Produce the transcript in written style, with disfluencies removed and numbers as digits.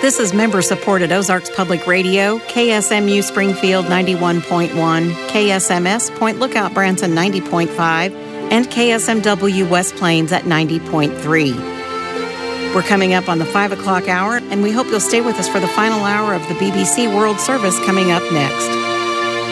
This is member-supported Ozarks Public Radio, KSMU Springfield 91.1, KSMS Point Lookout Branson 90.5, and KSMW West Plains at 90.3. We're coming up on the 5 o'clock hour, and we hope you'll stay with us for the final hour of the BBC World Service coming up next.